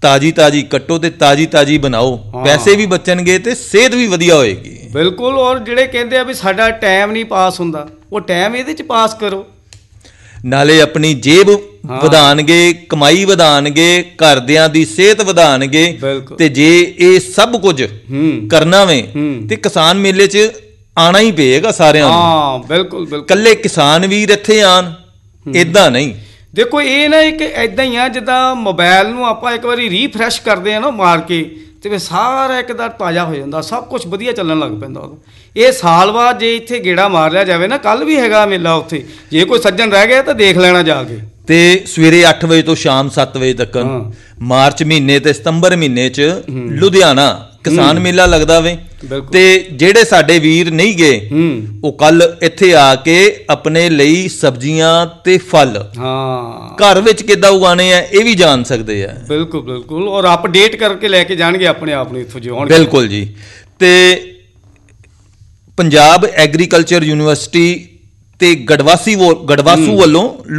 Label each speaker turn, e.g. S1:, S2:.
S1: ਤਾਜ਼ੀ ਤਾਜ਼ੀ ਕੱਟੋ ਤੇ ਤਾਜ਼ੀ ਤਾਜ਼ੀ ਬਣਾਓ, ਪੈਸੇ ਵੀ ਬਚਣਗੇ ਤੇ ਸਿਹਤ ਵੀ ਵਧੀਆ ਹੋਏਗੀ।
S2: ਬਿਲਕੁਲ। ਔਰ ਜਿਹੜੇ ਕਹਿੰਦੇ ਆ ਵੀ ਸਾਡਾ ਟਾਈਮ ਨਹੀਂ ਪਾਸ ਹੁੰਦਾ, ਉਹ ਟਾਈਮ ਇਹਦੇ 'ਚ ਪਾਸ ਕਰੋ।
S1: ਨਾਲੇ ਆਪਣੀ ਜੇਬ ਵਧਾਉਣਗੇ, ਕਮਾਈ ਵਧਾਉਣਗੇ, ਘਰਦਿਆਂ ਦੀ ਸਿਹਤ ਵਧਾਉਣਗੇ। ਤੇ ਜੇ ਇਹ ਸਭ ਕੁਝ ਕਰਨਾ ਵੇ ਤੇ ਕਿਸਾਨ ਮੇਲੇ 'ਚ ਆਉਣਾ ਹੀ ਪਏਗਾ ਸਾਰਿਆਂ ਨੂੰ।
S2: ਹਾਂ ਬਿਲਕੁਲ ਬਿਲਕੁਲ। ਇਕੱਲੇ
S1: ਕਿਸਾਨ ਵੀਰ ਇੱਥੇ ਆਉਣ ਇੱਦਾਂ ਨਹੀਂ।
S2: ਦੇਖੋ ਇਹ ਨਾ ਇੱਕ ਇੱਦਾਂ ਹੀ ਆ ਜਿੱਦਾਂ ਮੋਬਾਈਲ ਨੂੰ ਆਪਾਂ ਇੱਕ ਵਾਰੀ ਰੀਫਰੈਸ਼ ਕਰਦੇ ਆ ਨਾ ਮਾਰ ਕੇ, ਤੇ ਫਿਰ ਸਾਰਾ ਇੱਕਦਮ ਤਾਜ਼ਾ ਹੋ ਜਾਂਦਾ, ਸਭ ਕੁਛ ਵਧੀਆ ਚੱਲਣ ਲੱਗ ਪੈਂਦਾ ਉਦੋਂ। ਇਹ ਸਾਲ ਬਾਅਦ ਜੇ ਇੱਥੇ ਗੇੜਾ ਮਾਰ ਲਿਆ ਜਾਵੇ ਨਾ, ਕੱਲ੍ਹ ਵੀ ਹੈਗਾ ਮੇਲਾ ਉੱਥੇ, ਜੇ ਕੋਈ ਸੱਜਣ ਰਹਿ ਗਿਆ ਤਾਂ ਦੇਖ ਲੈਣਾ ਜਾ ਕੇ।
S1: ਤੇ ਸਵੇਰੇ 8 ਵਜੇ ਤੋਂ ਸ਼ਾਮ 7 ਵਜੇ ਤੱਕ ਮਾਰਚ ਮਹੀਨੇ ਤੇ ਸਤੰਬਰ ਮਹੀਨੇ 'ਚ ਲੁਧਿਆਣਾ ਕਿਸਾਨ ਮੇਲਾ ਲੱਗਦਾ ਵੇ। ਤੇ ਜਿਹੜੇ ਸਾਡੇ ਵੀਰ ਨਹੀਂ ਗਏ ਉਹ ਕੱਲ ਇੱਥੇ ਆ ਕੇ ਆਪਣੇ ਲਈ ਸਬਜ਼ੀਆਂ ਤੇ ਫਲ ਘਰ ਵਿੱਚ ਕਿੱਦਾਂ ਉਗਾਣੇ ਆ ਇਹ ਵੀ ਜਾਣ ਸਕਦੇ ਆ।
S2: ਬਿਲਕੁਲ ਬਿਲਕੁਲ। ਔਰ ਅਪਡੇਟ ਕਰਕੇ ਲੈ ਕੇ ਜਾਣਗੇ ਆਪਣੇ ਆਪ ਨੂੰ ਇੱਥੋਂ ਜਿਉਣ।
S1: ਬਿਲਕੁਲ ਜੀ। ਤੇ ਪੰਜਾਬ ਐਗਰੀਕਲਚਰ ਯੂਨੀਵਰਸਿਟੀ ਤੇ ਗੜਵਾਸੂ ਵੱਲੋਂ